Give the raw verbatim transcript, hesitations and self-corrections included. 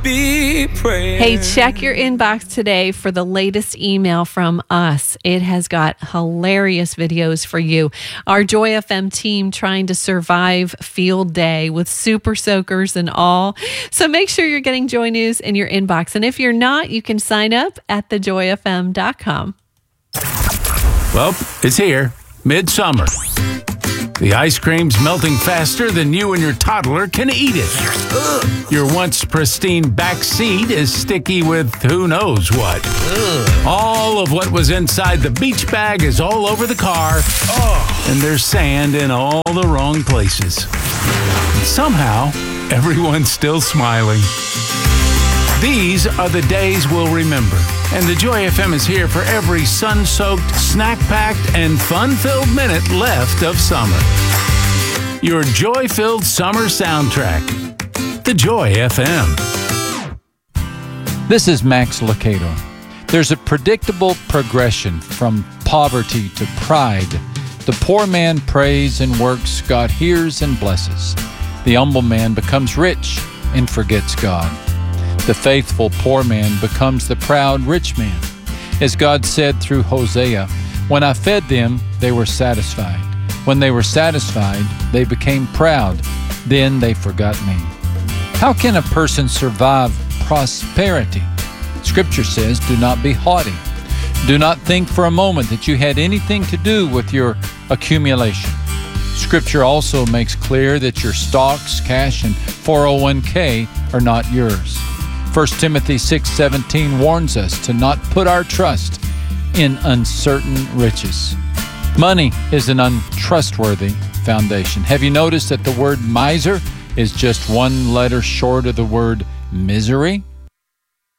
be prayer. Hey, check your inbox today for the latest email from us. It has got hilarious videos for you. Our Joy F M team trying to survive field day with super soakers and all. So make sure you're getting Joy News in your inbox. And if you're not, you can sign up at the joy f m dot com. Well, it's here. Midsummer. The ice cream's melting faster than you and your toddler can eat it. Ugh. Your once pristine back seat is sticky with who knows what. Ugh. All of what was inside the beach bag is all over the car. Oh. And there's sand in all the wrong places. Somehow, everyone's still smiling. These are the days we'll remember. And the Joy F M is here for every sun-soaked, snack-packed, and fun-filled minute left of summer. Your joy-filled summer soundtrack. The Joy F M. This is Max Lucado. There's a predictable progression from poverty to pride. The poor man prays and works, God hears and blesses. The humble man becomes rich and forgets God. The faithful poor man becomes the proud rich man. As God said through Hosea, when I fed them, they were satisfied. When they were satisfied, they became proud. Then they forgot me. How can a person survive prosperity? Scripture says, do not be haughty. Do not think for a moment that you had anything to do with your accumulation. Scripture also makes clear that your stocks, cash, and four oh one k are not yours. First Timothy six seventeen warns us to not put our trust in uncertain riches. Money is an untrustworthy foundation. Have you noticed that the word miser is just one letter short of the word misery?